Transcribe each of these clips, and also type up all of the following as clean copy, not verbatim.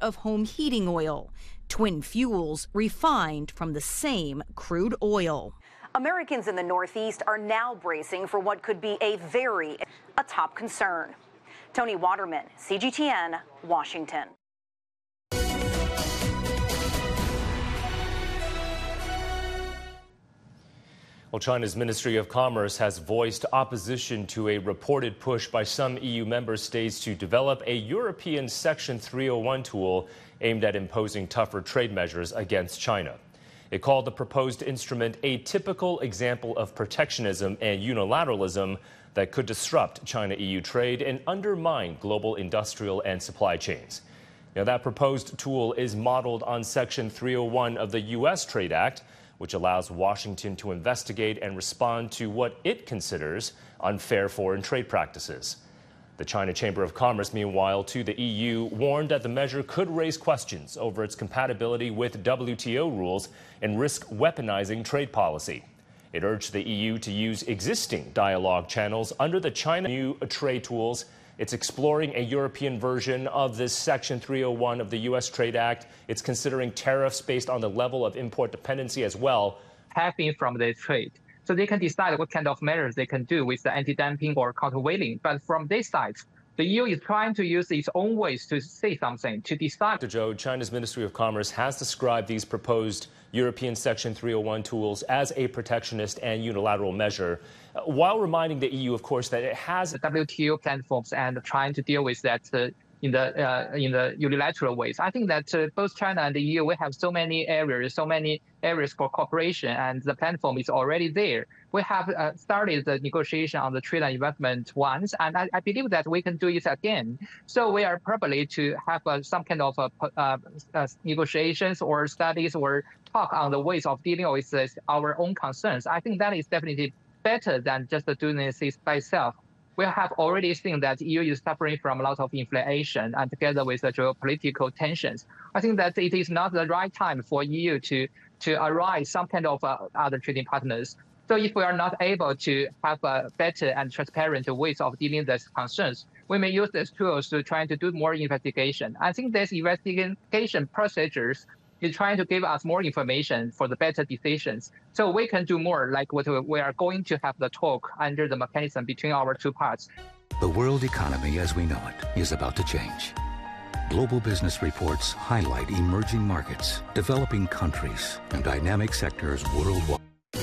of home heating oil. Twin fuels refined from the same crude oil. Americans in the Northeast are now bracing for what could be a top concern. Tony Waterman, CGTN, Washington. Well, China's Ministry of Commerce has voiced opposition to a reported push by some EU member states to develop a European Section 301 tool aimed at imposing tougher trade measures against China. It called the proposed instrument a typical example of protectionism and unilateralism that could disrupt China-EU trade and undermine global industrial and supply chains. Now, that proposed tool is modeled on Section 301 of the U.S. Trade Act, which allows Washington to investigate and respond to what it considers unfair foreign trade practices. The China Chamber of Commerce, meanwhile, to the EU, warned that the measure could raise questions over its compatibility with WTO rules and risk weaponizing trade policy. It urged the EU to use existing dialogue channels under the China new trade tools. It's exploring a European version of this Section 301 of the U.S. Trade Act. It's considering tariffs based on the level of import dependency as well. Having from the trade. So they can decide what kind of measures they can do with the anti-dumping or countervailing. But from this side, the EU is trying to use its own ways to say something, to decide. Dr. Zhou, China's Ministry of Commerce has described these proposed European Section 301 tools as a protectionist and unilateral measure, while reminding the EU, of course, that it has the WTO platforms and trying to deal with that in the unilateral ways. I think that both China and the EU, we have so many areas for cooperation, and the platform is already there. We have started the negotiation on the trade and investment once, and I believe that we can do it again. So we are probably to have some kind of negotiations or studies or talk on the ways of dealing with our own concerns. I think that is definitely better than just doing this by itself. We have already seen that EU is suffering from a lot of inflation and together with the geopolitical tensions. I think that it is not the right time for EU to arise some kind of other trading partners. So if we are not able to have a better and transparent ways of dealing with these concerns, we may use these tools to try to do more investigation. I think these investigation procedures is trying to give us more information for the better decisions. So we can do more like what we are going to have the talk under the mechanism between our two parts. The world economy as we know it is about to change. Global business reports highlight emerging markets, developing countries, and dynamic sectors worldwide.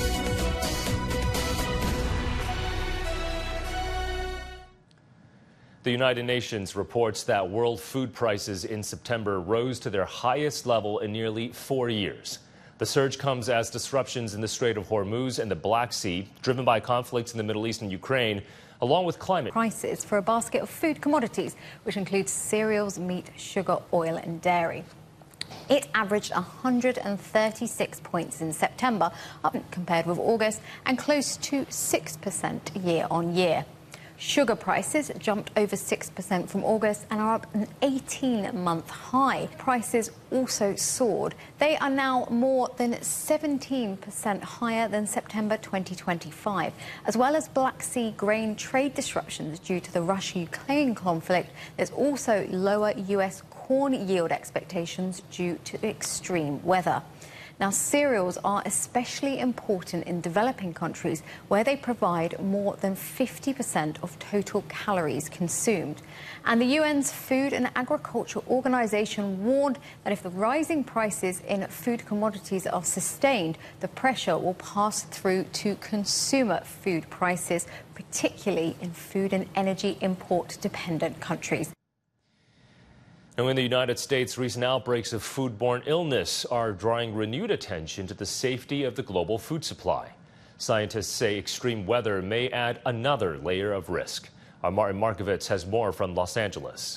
The United Nations reports that world food prices in September rose to their highest level in nearly 4 years. The surge comes as disruptions in the Strait of Hormuz and the Black Sea, driven by conflicts in the Middle East and Ukraine, along with climate. Prices for a basket of food commodities, which includes cereals, meat, sugar, oil and dairy. It averaged 136 points in September, up compared with August, and close to 6% year on year. Sugar prices jumped over 6% from August and are up an 18-month high. Prices also soared. They are now more than 17% higher than September 2025. As well as Black Sea grain trade disruptions due to the Russia-Ukraine conflict, there's also lower U.S. corn yield expectations due to extreme weather. Now, cereals are especially important in developing countries where they provide more than 50% of total calories consumed. And the UN's Food and Agriculture Organization warned that if the rising prices in food commodities are sustained, the pressure will pass through to consumer food prices, particularly in food and energy import-dependent countries. Now, in the United States, recent outbreaks of foodborne illness are drawing renewed attention to the safety of the global food supply. Scientists say extreme weather may add another layer of risk. Our Martin Markovitz has more from Los Angeles.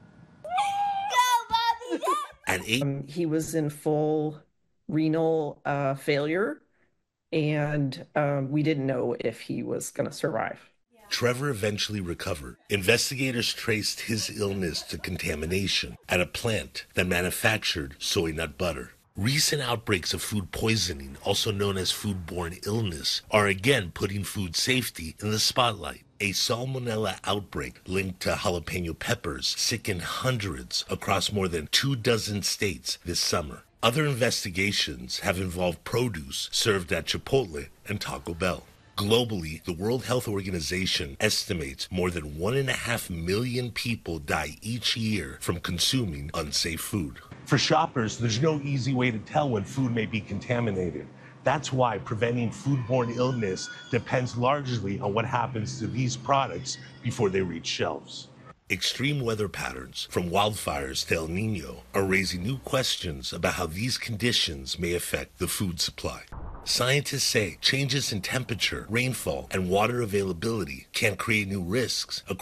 He was in full renal failure, and we didn't know if he was going to survive. Trevor eventually recovered. Investigators traced his illness to contamination at a plant that manufactured soy nut butter. Recent outbreaks of food poisoning, also known as foodborne illness, are again putting food safety in the spotlight. A salmonella outbreak linked to jalapeno peppers sickened hundreds across more than 24 states this summer. Other investigations have involved produce served at Chipotle and Taco Bell. Globally, the World Health Organization estimates more than 1.5 million people die each year from consuming unsafe food. For shoppers, there's no easy way to tell when food may be contaminated. That's why preventing foodborne illness depends largely on what happens to these products before they reach shelves. Extreme weather patterns, from wildfires to El Nino, are raising new questions about how these conditions may affect the food supply. Scientists say changes in temperature, rainfall, and water availability can create new risks